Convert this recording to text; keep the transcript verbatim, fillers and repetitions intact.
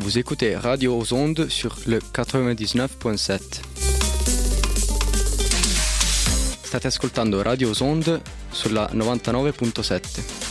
Vous écoutez Radio aux Ondes sur le quatre-vingt-dix-neuf virgolà sette. State ascoltando Radio aux Ondes sulla novantanove virgola sette.